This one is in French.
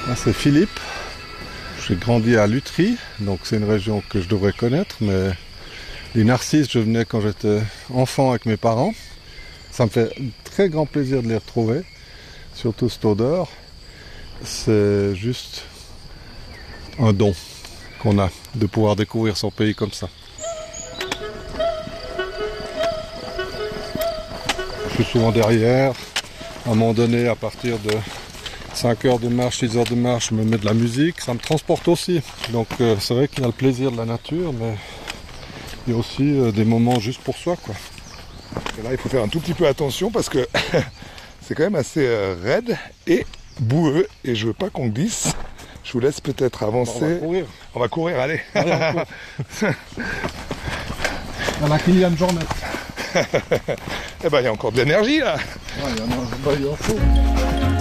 Moi, c'est Philippe. J'ai grandi à Lutry, donc c'est une région que je devrais connaître, mais les Narcisses, je venais quand j'étais enfant avec mes parents. Ça me fait très grand plaisir de les retrouver, surtout cette odeur. C'est juste un don qu'on a de pouvoir découvrir son pays comme ça. Je suis souvent derrière. À un moment donné, à partir de 5 heures de marche, 6 heures de marche, je me mets de la musique. Ça me transporte aussi. Donc c'est vrai qu'il y a le plaisir de la nature, mais il y a aussi des moments juste pour soi, quoi. Et là, il faut faire un tout petit peu attention parce que c'est quand même assez raide et boueux et je veux pas qu'on glisse. Je vous laisse peut-être avancer. On va courir. On va courir, allez. Allez, on court. À la Kylian Jornet. Eh ben, il y a encore de l'énergie là. Ouais, il y en a un chaud.